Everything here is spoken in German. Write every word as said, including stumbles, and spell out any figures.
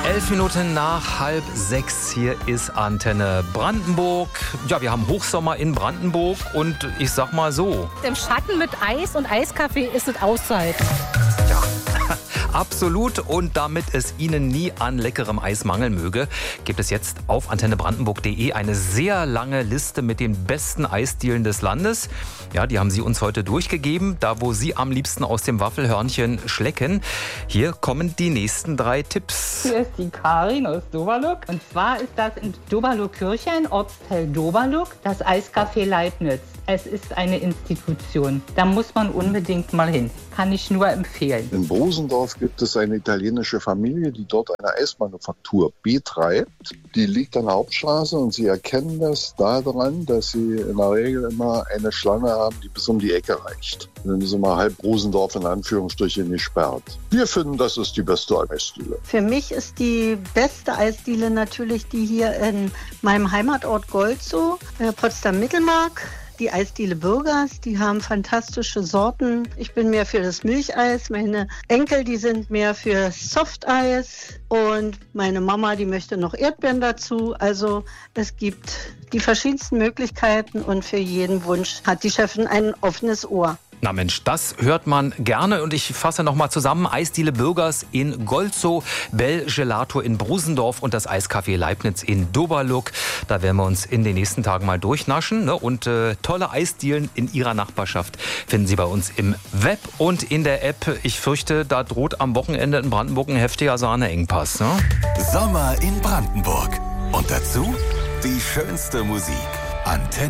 Elf Minuten nach halb sechs, hier ist Antenne Brandenburg. Ja, wir haben Hochsommer in Brandenburg und ich sag mal so. Im Schatten mit Eis und Eiskaffee ist es auszuhalten. Ja, absolut. Und damit es Ihnen nie an leckerem Eis mangeln möge, gibt es jetzt auf antenne brandenburg punkt de eine sehr lange Liste mit den besten Eisdielen des Landes. Ja, die haben Sie uns heute durchgegeben, da wo Sie am liebsten aus dem Waffelhörnchen schlecken. Hier kommen die nächsten drei Tipps. Hier ist die Karin aus Doberluck. Und zwar ist das in Doberluck-Kirchhain, Ortsteil Doberluck, das Eiscafé Leibniz. Es ist eine Institution. Da muss man unbedingt mal hin. Kann ich nur empfehlen. In Brosendorf gibt es eine italienische Familie, die dort eine Eismanufaktur betreibt. Die liegt an der Hauptstraße und Sie erkennen das daran, dass Sie in der Regel immer eine Schlange haben, die bis um die Ecke reicht. Dann ist immer halb Brosendorf in Anführungsstrichen gesperrt. Wir finden, das ist die beste Eisdiele. Für mich ist die beste Eisdiele natürlich die hier in meinem Heimatort Golzow, äh, Potsdam-Mittelmark. Die Eisdiele Bürgers, die haben fantastische Sorten. Ich bin mehr für das Milcheis. Meine Enkel, die sind mehr für Softeis. Und meine Mama, die möchte noch Erdbeeren dazu. Also es gibt die verschiedensten Möglichkeiten und für jeden Wunsch hat die Chefin ein offenes Ohr. Na Mensch, das hört man gerne und ich fasse nochmal zusammen. Eisdiele Bürgers in Golzow, Bell Gelato in Brosendorf und das Eiscafé Leibniz in Doberluck. Da werden wir uns in den nächsten Tagen mal durchnaschen. Ne? Und äh, tolle Eisdielen in Ihrer Nachbarschaft finden Sie bei uns im Web und in der App. Ich fürchte, da droht am Wochenende in Brandenburg ein heftiger Sahneengpass. Ne? Sommer in Brandenburg. Und dazu die schönste Musik. Antenne